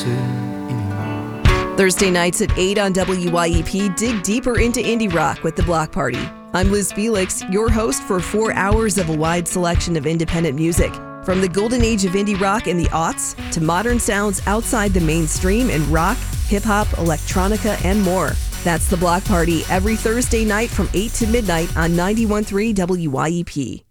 Thursday nights at 8 on WYEP, dig deeper into indie rock with The Block Party. I'm Liz Felix, your host for 4 hours of a wide selection of independent music. From the golden age of indie rock in the aughts to modern sounds outside the mainstream in rock, hip-hop, electronica, and more. That's The Block Party every Thursday night from 8 to midnight on 91.3 WYEP.